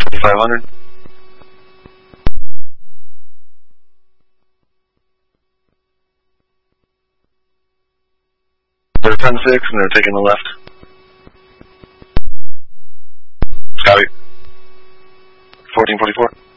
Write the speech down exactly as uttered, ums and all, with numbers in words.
thirty-five hundred. They're ten six and they're taking the left. Copy. fourteen forty-four.